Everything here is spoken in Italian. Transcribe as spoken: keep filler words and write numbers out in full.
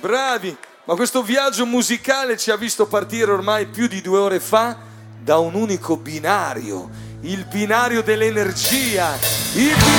Bravi, ma questo viaggio musicale ci ha visto partire ormai più di due ore fa da un unico binario, il binario dell'energia, il